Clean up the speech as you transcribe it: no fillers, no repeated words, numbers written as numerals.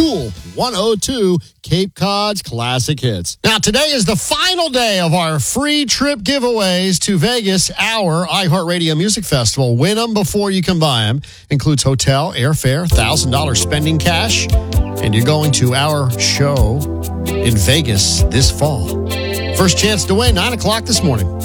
Cool 102, Cape Cod's classic hits. Now, today is the final day of our free trip giveaways to Vegas, our iHeartRadio Music Festival. Win them before you can buy them. Includes hotel, airfare, $1,000 spending cash, and you're going to our show in Vegas this fall. First chance to win, 9 o'clock this morning.